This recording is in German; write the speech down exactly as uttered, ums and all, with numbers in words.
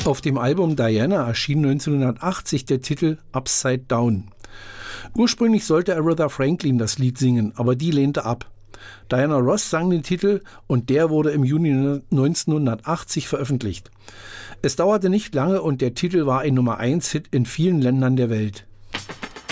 Auf dem Album Diana erschien neunzehnhundertachtzig der Titel Upside Down. Ursprünglich sollte Aretha Franklin das Lied singen, aber die lehnte ab. Diana Ross sang den Titel und der wurde im Juni neunzehnhundertachtzig veröffentlicht. Es dauerte nicht lange und der Titel war ein Nummer eins Hit in vielen Ländern der Welt.